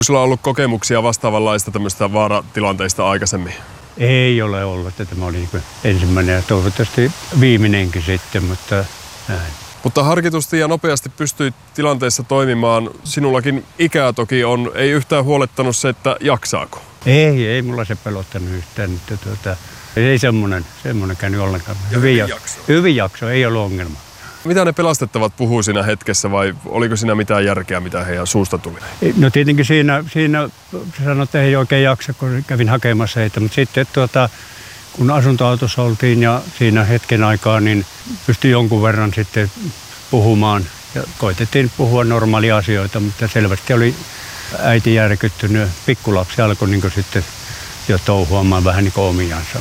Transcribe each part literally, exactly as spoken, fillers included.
Sulla on ollut kokemuksia vastaavanlaista tämmöistä vaaratilanteista aikaisemmin? Ei ole ollut, että tämä oli niin ensimmäinen ja toivottavasti viimeinenkin sitten, mutta näin. Mutta harkitusti ja nopeasti pystyit tilanteessa toimimaan. Sinullakin ikää toki on, ei yhtään huolettanut se, että jaksaako? Ei, ei mulla se pelottanut yhtään. Että tuota, ei semmoinen, semmoinen käynyt ollenkaan. Ja hyvin jakso. Hyvin jakso, ei ollut ongelma. Mitä ne pelastettavat puhuu siinä hetkessä vai oliko siinä mitään järkeä, mitä heidän suusta tuli? No tietenkin siinä, siinä sanoi, että ei oikein jaksa, kun kävin hakemassa heitä. Mutta sitten tuota, kun asuntoautossa oltiin ja siinä hetken aikaa, niin pystyi jonkun verran sitten puhumaan. Ja koitettiin puhua normaalia asioita, mutta selvästi oli äiti järkyttynyt. Pikkulapsi alkoi niin kuin sitten jo touhuamaan vähän niin kuin omiansa.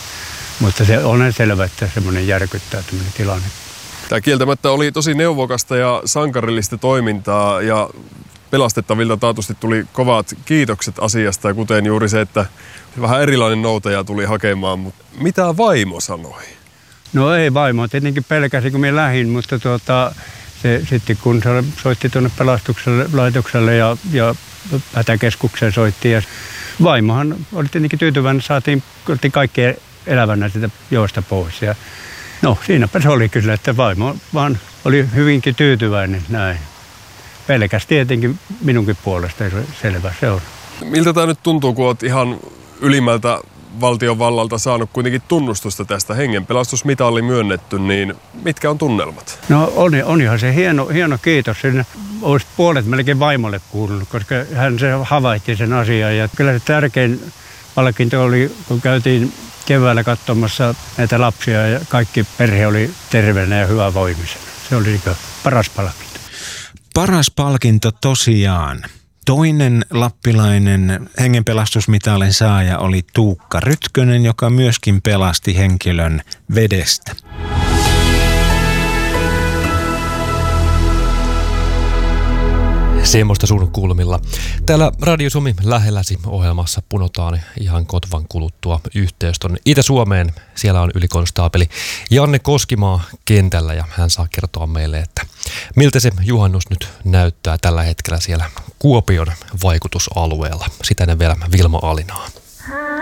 Mutta se on selvä, että semmoinen järkyttää tämmöinen tilanne. Tämä kieltämättä oli tosi neuvokasta ja sankarillista toimintaa ja pelastettavilta taatusti tuli kovat kiitokset asiasta, ja kuten juuri se, että vähän erilainen noutaja tuli hakemaan. Mutta mitä vaimo sanoi? No ei vaimo, tietenkin pelkäsi kun minä lähdin, mutta tuota, se, sitten kun se soitti tuonne pelastuslaitokselle ja, ja hätäkeskukseen soitti, ja vaimohan oli tietenkin tyytyväinen, saatiin kaikki elävänä sitä joista pois. Ja no siinäpä se oli kyllä, että vaimo vaan oli hyvinkin tyytyväinen näin. Pelkäs tietenkin minunkin puolesta, selvä se on. Miltä tämä nyt tuntuu, kun olet ihan ylimmältä valtiovallalta saanut kuitenkin tunnustusta tästä, hengenpelastusmitalli myönnetty, niin mitkä on tunnelmat? No on, onhan se hieno, hieno kiitos. Sen olisi puolet melkein vaimolle kuulunut, koska hän se havaitti sen asian. Ja kyllä se tärkein palkinto oli, kun käytiin keväällä katsomassa näitä lapsia ja kaikki perhe oli terveenä ja hyvävoimisena. Se oli paras palkinto. Paras palkinto tosiaan. Toinen lappilainen hengenpelastusmitalin saaja oli Tuukka Rytkönen, joka myöskin pelasti henkilön vedestä. Semmoista sun kulmilla. Täällä Radio Suomi lähelläsi ohjelmassa punotaan ihan kotvan kuluttua yhteys tuonne Itä-Suomeen. Siellä on ylikonstaapeli Janne Koskimaa kentällä ja hän saa kertoa meille, että miltä se juhannus nyt näyttää tällä hetkellä siellä Kuopion vaikutusalueella. Sitä ennen vielä Vilma Alinaa.